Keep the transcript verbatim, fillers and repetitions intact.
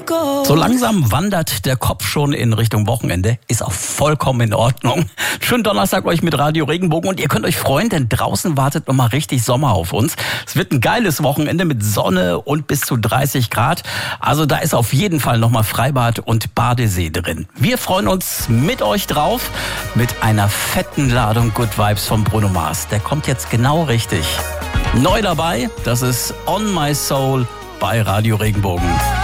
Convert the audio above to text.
So langsam wandert der Kopf schon in Richtung Wochenende. Ist auch vollkommen in Ordnung. Schönen Donnerstag euch mit Radio Regenbogen und ihr könnt euch freuen, denn draußen wartet nochmal richtig Sommer auf uns. Es wird ein geiles Wochenende mit Sonne und bis zu dreißig Grad. Also da ist auf jeden Fall nochmal Freibad und Badesee drin. Wir freuen uns mit euch drauf mit einer fetten Ladung Good Vibes von Bruno Mars. Der kommt jetzt genau richtig. Neu dabei, das ist On My Soul bei Radio Regenbogen.